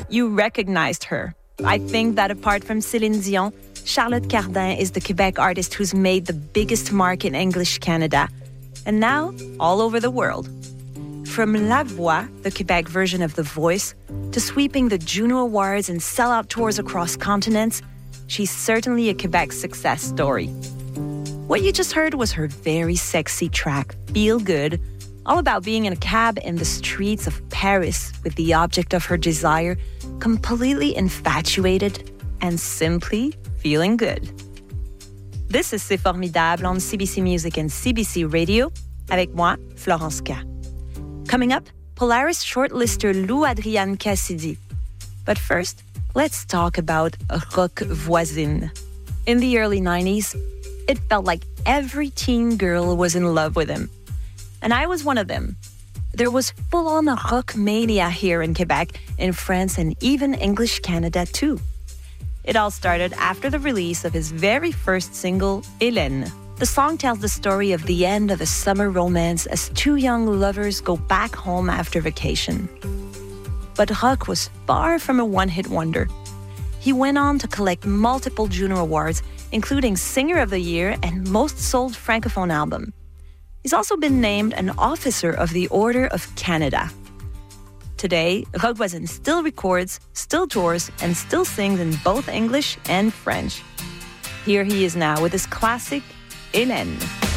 You recognized her. I think that apart from Céline Dion, Charlotte Cardin is the Quebec artist who's made the biggest mark in English Canada, and now all over the world. From La Voix, the Quebec version of The Voice, to sweeping the Juno Awards and sellout tours across continents, she's certainly a Quebec success story. What you just heard was her very sexy track, Feel Good, all about being in a cab in the streets of Paris with the object of her desire, completely infatuated and simply feeling good. This is C'est Formidable on CBC Music and CBC Radio, avec moi, Florence K. Coming up, Polaris shortlister Lou Adrienne Cassidy. But first, let's talk about Roch Voisine. In the early 90s, it felt like every teen girl was in love with him. And I was one of them. There was full-on rock mania here in Quebec, in France, and even English Canada too. It all started after the release of his very first single, Hélène. The song tells the story of the end of a summer romance as two young lovers go back home after vacation. But Roch was far from a one-hit wonder. He went on to collect multiple Juno Awards, including Singer of the Year and Most Sold Francophone Album. He's also been named an Officer of the Order of Canada. Today, Roch Voisine still records, still tours, and still sings in both English and French. Here he is now with his classic, Hélène.